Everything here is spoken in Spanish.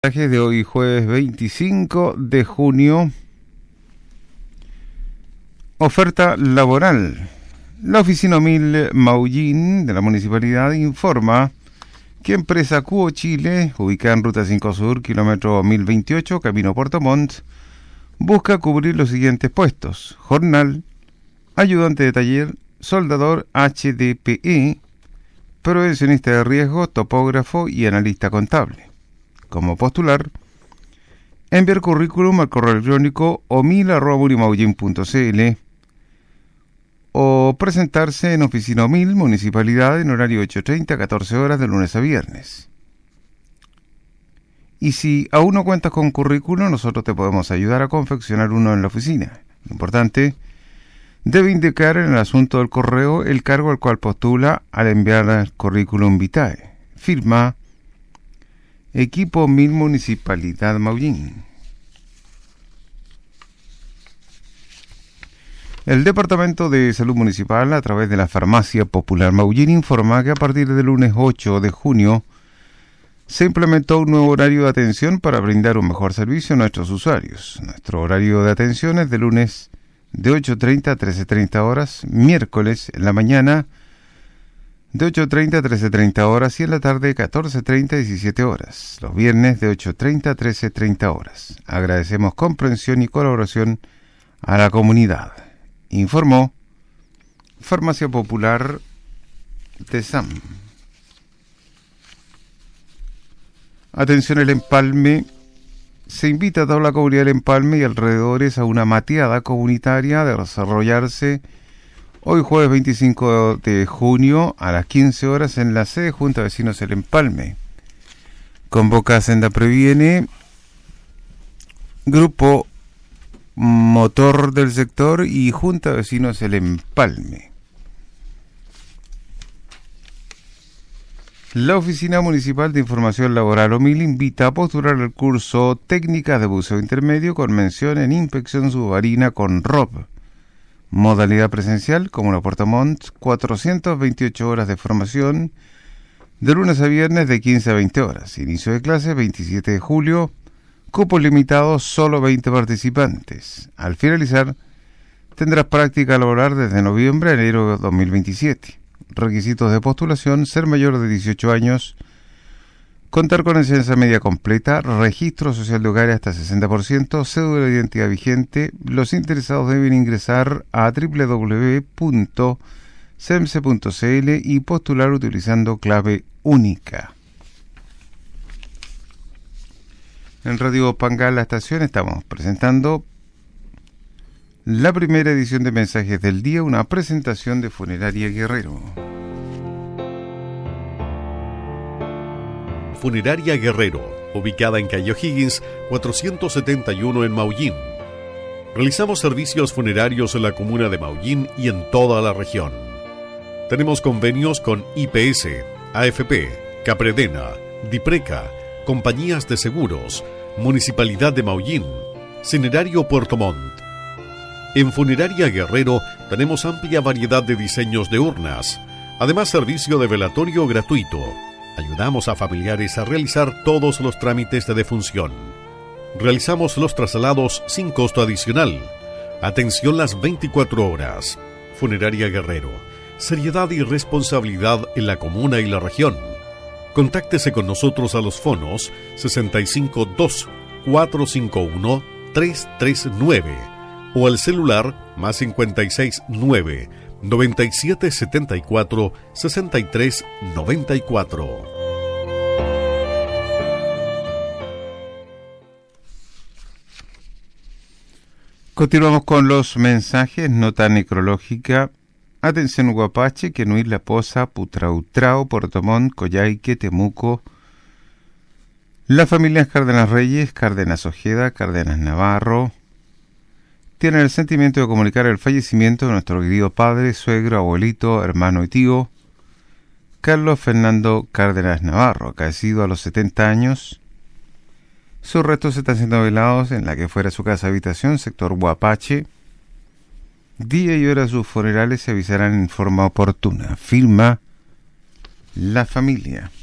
De hoy jueves 25 de junio. Oferta laboral. La oficina Mil Maullín de la municipalidad informa que empresa Cuo Chile, ubicada en Ruta 5 Sur, kilómetro 1028, camino Puerto Montt, busca cubrir los siguientes puestos: jornal, ayudante de taller, soldador HDPE, prevencionista de riesgo, topógrafo y analista contable. Como postular, enviar currículum al correo electrónico omil@murimaullin.cl o presentarse en oficina Omil, municipalidad, en horario 8:30 a 14 horas de lunes a viernes. Y si aún no cuentas con currículum, nosotros te podemos ayudar a confeccionar uno en la oficina. Importante, debe indicar en el asunto del correo el cargo al cual postula al enviar el currículum vitae. Firma Equipo Mil Municipalidad Maullín. El Departamento de Salud Municipal, a través de la Farmacia Popular Maullín, informa que a partir del lunes 8 de junio se implementó un nuevo horario de atención para brindar un mejor servicio a nuestros usuarios. Nuestro horario de atención es de lunes de 8:30 a 13:30 horas, miércoles en la mañana de 8:30 a 13:30 horas y en la tarde 14:30 a 17 horas. Los viernes de 8:30 a 13:30 horas. Agradecemos comprensión y colaboración a la comunidad. Informó Farmacia Popular de SAM. Atención, el Empalme. Se invita a toda la comunidad del Empalme y alrededores a una mateada comunitaria de desarrollarse hoy jueves 25 de junio a las 15 horas en la sede Junta de Vecinos El Empalme. Convoca Senda Previene, Grupo Motor del Sector y Junta de Vecinos El Empalme. La Oficina Municipal de Información Laboral OMIL invita a postular el curso Técnicas de Buceo Intermedio con mención en Inspección Submarina con ROP. Modalidad presencial, Comuna Puerto Montt, 428 horas de formación, de lunes a viernes de 15 a 20 horas. Inicio de clase 27 de julio, cupos limitados, solo 20 participantes. Al finalizar, tendrás práctica laboral desde noviembre a enero de 2027. Requisitos de postulación: ser mayor de 18 años, contar con enseñanza media completa, registro social de hogares hasta 60%, cédula de identidad vigente. Los interesados deben ingresar a www.semse.cl y postular utilizando clave única. En Radio Pangal, la estación, estamos presentando la primera edición de Mensajes del Día, una presentación de Funeraria Guerrero. Funeraria Guerrero, ubicada en calle O'Higgins, 471 en Maullín. Realizamos servicios funerarios en la comuna de Maullín y en toda la región. Tenemos convenios con IPS, AFP, Capredena, Dipreca, compañías de seguros, Municipalidad de Maullín, Cinerario Puerto Montt. En Funeraria Guerrero tenemos amplia variedad de diseños de urnas, además servicio de velatorio gratuito. Ayudamos a familiares a realizar todos los trámites de defunción. Realizamos los traslados sin costo adicional. Atención las 24 horas. Funeraria Guerrero. Seriedad y responsabilidad en la comuna y la región. Contáctese con nosotros a los fonos 652 451 339 o al celular más 569 9774 6394. Continuamos con los mensajes. Nota necrológica. Atención Huapache, Quenuy, La Poza, Putrautrao, Puerto Montt, Coyhaique, Temuco. Las familias Cárdenas Reyes, Cárdenas Ojeda, Cárdenas Navarro tienen el sentimiento de comunicar el fallecimiento de nuestro querido padre, suegro, abuelito, hermano y tío, Carlos Fernando Cárdenas Navarro, acaecido a los 70 años. Sus restos están siendo velados en la que fuera su casa habitación, sector Huapache. Día y hora de sus funerales se avisarán en forma oportuna. Firma la familia.